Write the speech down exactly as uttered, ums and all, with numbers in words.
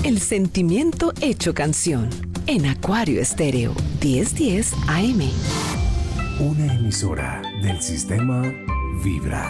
El sentimiento hecho canción. En Acuario Estéreo, diez diez A M. Una emisora del sistema Vibra.